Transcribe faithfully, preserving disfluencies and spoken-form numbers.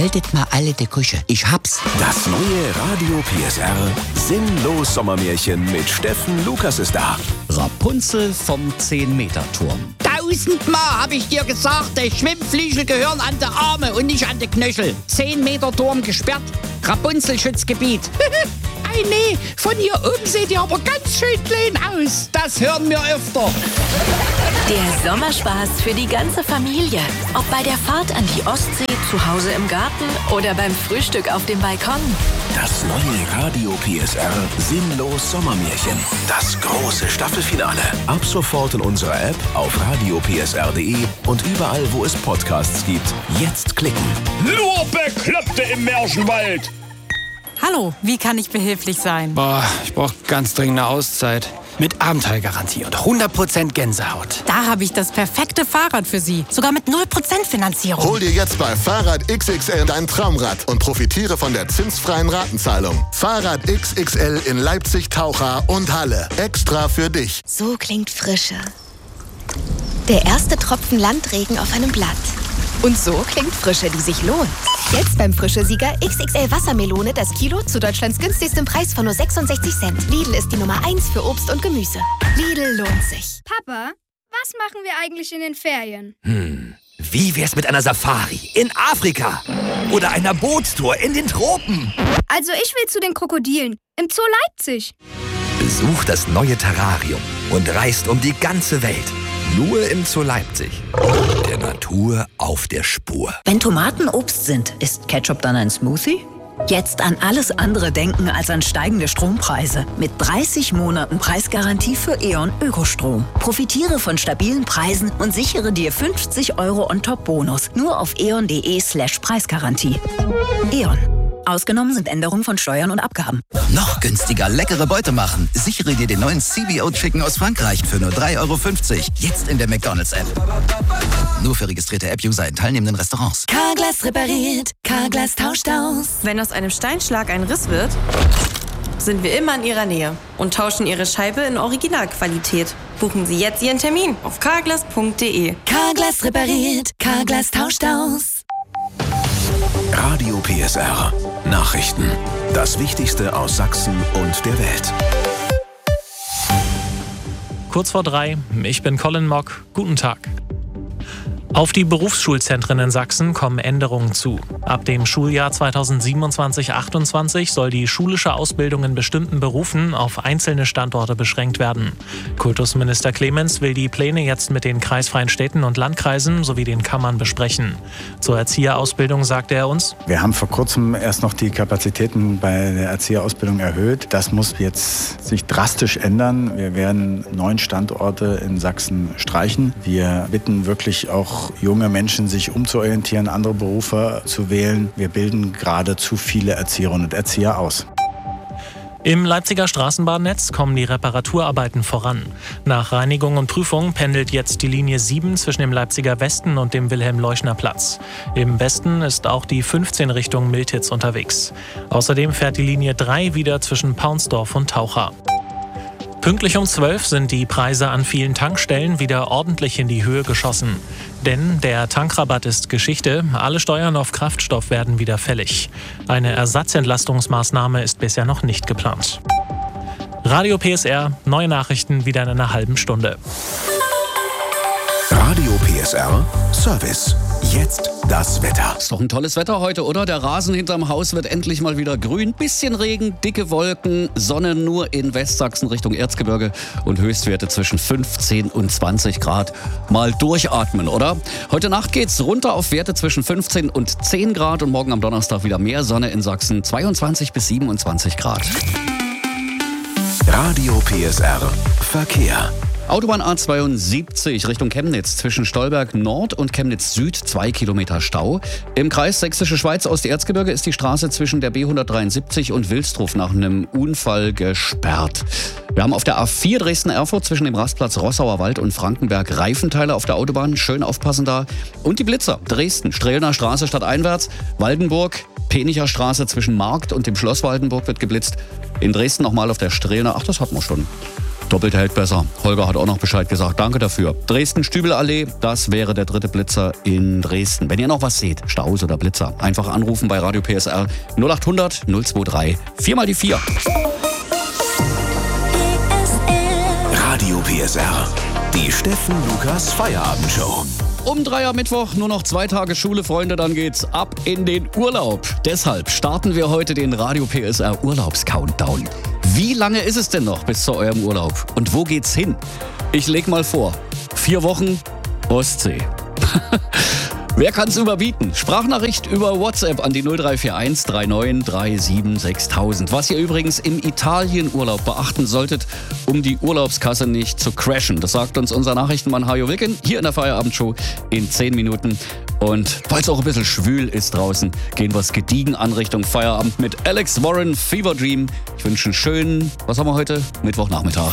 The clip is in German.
haltet mal alle die Küche. Ich hab's. Das neue Radio P S R Sinnlos Sommermärchen mit Steffen Lukas ist da. Rapunzel vom zehn-Meter-Turm. Tausendmal habe ich dir gesagt, die Schwimmflügel gehören an die Arme und nicht an die Knöchel. Zehn Meter Turm gesperrt, Rapunzel-Schutzgebiet. Ei, nee, von hier oben seht ihr aber ganz schön klein aus. Das hören wir öfter. Der Sommerspaß für die ganze Familie. Ob bei der Fahrt an die Ostsee, zu Hause im Garten oder beim Frühstück auf dem Balkon. Das neue Radio P S R Sinnlos Sommermärchen. Das große Staffelfinale. Ab sofort in unserer App, auf radio p s r punkt d e und überall, wo es Podcasts gibt. Jetzt klicken. Nur Bekloppte im Märchenwald. Hallo, wie kann ich behilflich sein? Boah, ich brauche ganz dringend eine Auszeit. Mit Abenteuergarantie und hundert Prozent Gänsehaut. Da habe ich das perfekte Fahrrad für Sie. Sogar mit null Prozent Finanzierung. Hol dir jetzt bei Fahrrad X X L dein Traumrad und profitiere von der zinsfreien Ratenzahlung. Fahrrad X X L in Leipzig, Taucha und Halle. Extra für dich. So klingt Frische. Der erste Tropfen Landregen auf einem Blatt. Und so klingt Frische, die sich lohnt. Jetzt beim Frische-Sieger X X L Wassermelone das Kilo zu Deutschlands günstigstem Preis von nur sechsundsechzig Cent. Lidl ist die Nummer eins für Obst und Gemüse. Lidl lohnt sich. Papa, was machen wir eigentlich in den Ferien? Hm, wie wär's mit einer Safari in Afrika? Oder einer Bootstour in den Tropen? Also ich will zu den Krokodilen im Zoo Leipzig. Besucht das neue Terrarium und reist um die ganze Welt. Nur im Zoo Leipzig. Der Natur auf der Spur. Wenn Tomaten Obst sind, ist Ketchup dann ein Smoothie? Jetzt an alles andere denken als an steigende Strompreise. Mit dreißig Monaten Preisgarantie für E.ON Ökostrom. Profitiere von stabilen Preisen und sichere dir fünfzig Euro on-top-Bonus. Nur auf eon.de slash Preisgarantie. E.ON. Ausgenommen sind Änderungen von Steuern und Abgaben. Noch günstiger leckere Beute machen. Sichere dir den neuen C B O Chicken aus Frankreich für nur drei Euro fünfzig. Jetzt in der McDonald's-App. Nur für registrierte App-User in teilnehmenden Restaurants. Carglass repariert, Carglass tauscht aus. Wenn aus einem Steinschlag ein Riss wird, sind wir immer in Ihrer Nähe und tauschen Ihre Scheibe in Originalqualität. Buchen Sie jetzt Ihren Termin auf carglass punkt de. Carglass repariert, Carglass tauscht aus. Radio P S R. Nachrichten. Das Wichtigste aus Sachsen und der Welt. Kurz vor drei, ich bin Colin Mock. Guten Tag. Auf die Berufsschulzentren in Sachsen kommen Änderungen zu. Ab dem Schuljahr zweitausendsiebenundzwanzig achtundzwanzig soll die schulische Ausbildung in bestimmten Berufen auf einzelne Standorte beschränkt werden. Kultusminister Clemens will die Pläne jetzt mit den kreisfreien Städten und Landkreisen sowie den Kammern besprechen. Zur Erzieherausbildung sagte er uns: Wir haben vor kurzem erst noch die Kapazitäten bei der Erzieherausbildung erhöht. Das muss jetzt sich drastisch ändern. Wir werden neun Standorte in Sachsen streichen. Wir bitten wirklich auch junge Menschen, sich umzuorientieren, andere Berufe zu wählen. Wir bilden gerade zu viele Erzieherinnen und Erzieher aus. Im Leipziger Straßenbahnnetz kommen die Reparaturarbeiten voran. Nach Reinigung und Prüfung pendelt jetzt die Linie sieben zwischen dem Leipziger Westen und dem Wilhelm-Leuschner-Platz. Im Westen ist auch die fünfzehn Richtung Miltitz unterwegs. Außerdem fährt die Linie drei wieder zwischen Paunsdorf und Taucha. Pünktlich um zwölf sind die Preise an vielen Tankstellen wieder ordentlich in die Höhe geschossen. Denn der Tankrabatt ist Geschichte, alle Steuern auf Kraftstoff werden wieder fällig. Eine Ersatzentlastungsmaßnahme ist bisher noch nicht geplant. Radio P S R, neue Nachrichten wieder in einer halben Stunde. Radio P S R Service. Jetzt das Wetter. Ist doch ein tolles Wetter heute, oder? Der Rasen hinterm Haus wird endlich mal wieder grün. Bisschen Regen, dicke Wolken, Sonne nur in Westsachsen Richtung Erzgebirge und Höchstwerte zwischen fünfzehn und zwanzig Grad. Mal durchatmen, oder? Heute Nacht geht's runter auf Werte zwischen fünfzehn und zehn Grad und morgen am Donnerstag wieder mehr Sonne in Sachsen, zweiundzwanzig bis siebenundzwanzig Grad. Radio P S R Verkehr. Autobahn A zweiundsiebzig Richtung Chemnitz zwischen Stolberg Nord und Chemnitz Süd, zwei Kilometer Stau. Im Kreis Sächsische Schweiz Osterzgebirge ist die Straße zwischen der B hundertdreiundsiebzig und Wilsdruf nach einem Unfall gesperrt. Wir haben auf der A vier Dresden-Erfurt zwischen dem Rastplatz Rossauer Wald und Frankenberg Reifenteile auf der Autobahn. Schön aufpassen da. Und die Blitzer. Dresden, Strehlner Straße stadteinwärts, Waldenburg, Penicher Straße zwischen Markt und dem Schloss Waldenburg wird geblitzt. In Dresden nochmal auf der Strehlner, ach das hatten wir schon. Doppelt hält besser. Holger hat auch noch Bescheid gesagt. Danke dafür. Dresden-Stübelallee, das wäre der dritte Blitzer in Dresden. Wenn ihr noch was seht, Staus oder Blitzer, einfach anrufen bei Radio P S R null acht hundert null zwei drei vier mal die vier. Radio P S R, die Steffen Lukas Feierabendshow. Um drei am Mittwoch, nur noch zwei Tage Schule, Freunde, dann geht's ab in den Urlaub. Deshalb starten wir heute den Radio P S R Urlaubs-Countdown. Wie lange ist es denn noch bis zu eurem Urlaub? Und wo geht's hin? Ich leg mal vor. Vier Wochen Ostsee. Wer kann's überbieten? Sprachnachricht über WhatsApp an die null drei vier eins drei neun drei sieben sechs tausend. Was ihr übrigens im Italienurlaub beachten solltet, um die Urlaubskasse nicht zu crashen. Das sagt uns unser Nachrichtenmann Hajo Wicken hier in der Feierabendshow in zehn Minuten. Und weil es auch ein bisschen schwül ist draußen, gehen wir es gediegen an Richtung Feierabend mit Alex Warren, Fever Dream. Ich wünsche einen schönen, was haben wir heute? Mittwochnachmittag.